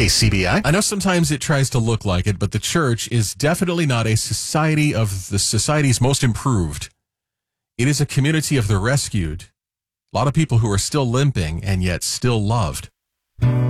KCBI. I know sometimes it tries to look like it, but the church is definitely not a society of the society's most improved. It is a community of the rescued. A lot of people who are still limping and yet still loved.